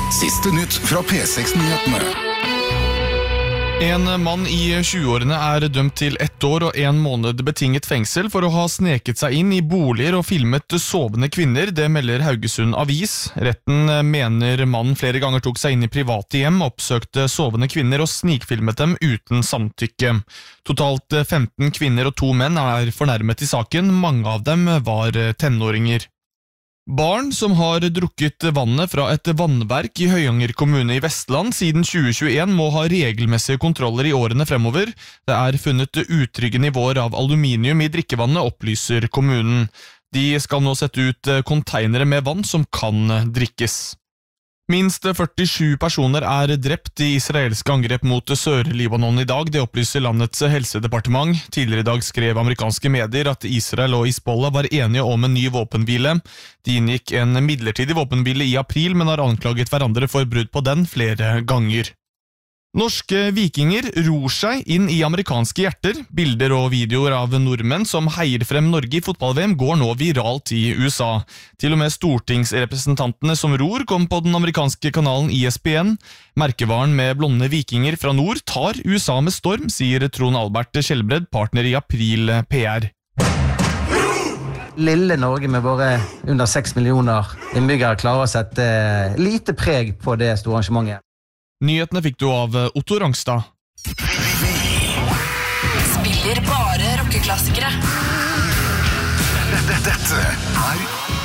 Siste nytt fra P6-nyhetene. En mann i 20-årene dømt til 1 år og 1 måned betinget fengsel for å ha sneket seg inn i boliger og filmet sovende kvinner, det melder Haugesund Avis. Retten mener mannen flere ganger tok seg inn i private hjem, oppsøkte sovende kvinner og snikfilmet dem uten samtykke. Totalt 15 kvinner og 2 menn fornærmet i saken, mange av dem var tenåringer. Barn som har drukket vannet fra et vannverk i Høyanger kommune i Vestland siden 2021 må ha regelmessige kontroller i årene fremover. Det funnet utrygge nivåer av aluminium i drikkevannet, opplyser kommunen. De skal nå sette ut konteinere med vann som kan drikkes. Minst 47 personer drept i israelske angrep mot Sør-Libanon i dag, det opplyser landets helsedepartement. Tidligere i dag skrev amerikanske medier at Israel og Hizbollah var enige om en ny våpenhvile. De inngikk en midlertidig våpenhvile i april, men har anklaget hverandre for brudd på den flere ganger. Norske vikinger ror seg inn i amerikanske hjerter. Bilder og videoer av nordmenn som heier frem Norge i fotball-VM går nå viralt i USA. Til og med stortingsrepresentantene som ror kom på den amerikanske kanalen ESPN. Merkevaren med blonde vikinger fra nord tar USA med storm, sier Trond Albert Kjellbred, partner i April PR. Lille Norge med våre under 6 millioner innbyggere klarer å sette lite preg på det store arrangementet. Nyhetene fikk du av Otto Rangstad. Spiller bare rockeklassikere. Dette